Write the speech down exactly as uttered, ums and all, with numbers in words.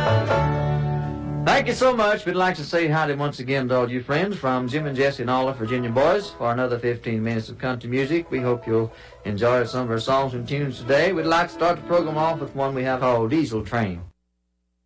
Thank you so much. We'd like to say howdy once again to all you friends from Jim and Jesse and all the Virginia boys for another fifteen minutes of country music. We hope you'll enjoy some of our songs and tunes today. We'd like to start the program off with one we have called Diesel Train.